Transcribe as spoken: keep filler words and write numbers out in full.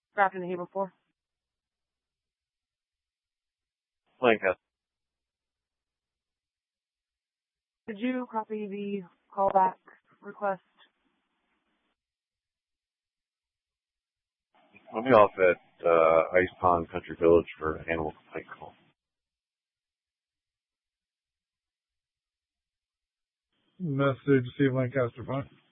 Drafting the Hebrew four. Lancaster. Did you copy the callback request? I'll be off at uh, Ice Pond Country Village for an animal complaint call. Message, Steve Lancaster, fine.